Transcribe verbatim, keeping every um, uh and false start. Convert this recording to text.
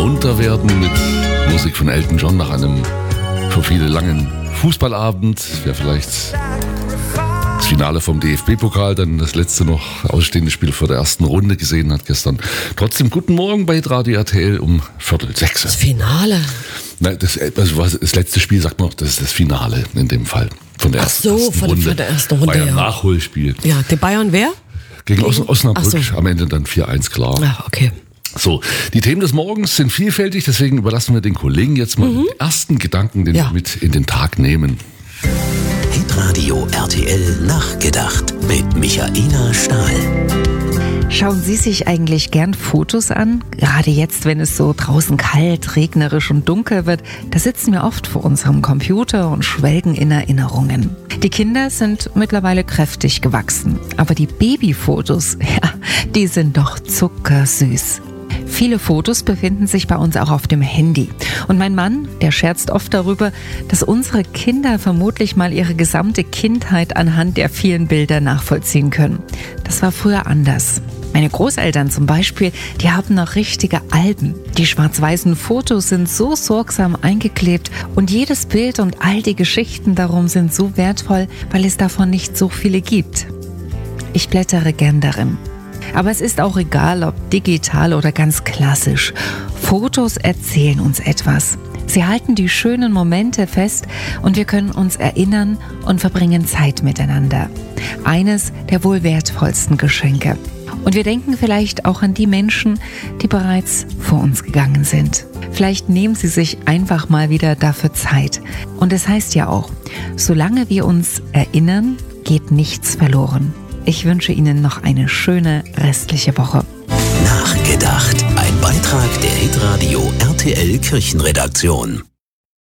munter werden mit Musik von Elton John nach einem für viele langen Fußballabend. Wer vielleicht das Finale vom D F B-Pokal, dann das letzte noch ausstehende Spiel vor der ersten Runde gesehen hat gestern. Trotzdem guten Morgen bei Radio R T L um Viertel sechs. Das Finale. Nein, das, also das letzte Spiel sagt man noch, das ist das Finale in dem Fall. Von der Ach ersten, so, ersten von, Runde. von der ersten Runde, War ja ein ja. Nachholspiel. Ja, die Bayern wer? Gegen Os- Osnabrück, Ach so. am Ende dann vier eins klar. Ach, okay. So, die Themen des Morgens sind vielfältig, deswegen überlassen wir den Kollegen jetzt mal Mhm. den ersten Gedanken, den Ja. wir mit in den Tag nehmen. Hitradio R T L Nachgedacht mit Michaela Stahl. Schauen Sie sich eigentlich gern Fotos an? Gerade jetzt, wenn es so draußen kalt, regnerisch und dunkel wird, da sitzen wir oft vor unserem Computer und schwelgen in Erinnerungen. Die Kinder sind mittlerweile kräftig gewachsen, aber die Babyfotos, ja, die sind doch zuckersüß. Viele Fotos befinden sich bei uns auch auf dem Handy. Und mein Mann, der scherzt oft darüber, dass unsere Kinder vermutlich mal ihre gesamte Kindheit anhand der vielen Bilder nachvollziehen können. Das war früher anders. Meine Großeltern zum Beispiel, die haben noch richtige Alben. Die schwarz-weißen Fotos sind so sorgsam eingeklebt und jedes Bild und all die Geschichten darum sind so wertvoll, weil es davon nicht so viele gibt. Ich blättere gern darin. Aber es ist auch egal, ob digital oder ganz klassisch. Fotos erzählen uns etwas. Sie halten die schönen Momente fest und wir können uns erinnern und verbringen Zeit miteinander. Eines der wohl wertvollsten Geschenke. Und wir denken vielleicht auch an die Menschen, die bereits vor uns gegangen sind. Vielleicht nehmen sie sich einfach mal wieder dafür Zeit. Und es heißt ja auch, solange wir uns erinnern, geht nichts verloren. Ich wünsche Ihnen noch eine schöne restliche Woche. Nachgedacht. Ein Beitrag der Hitradio R T L Kirchenredaktion.